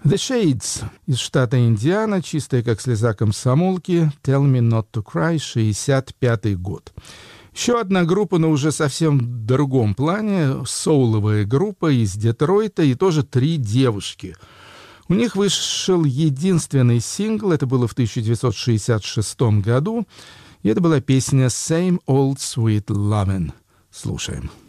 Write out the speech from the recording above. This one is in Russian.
The Shades из штата Индиана, чистая как слеза комсомолки, Tell Me Not to Cry, 65-й год. Еще одна группа, но уже совсем в другом плане, соуловая группа из Детройта, и тоже 3 девушки. У них вышел единственный сингл, это было в 1966 году, и это была песня «Same Old Sweet Lovin'». Слушаем.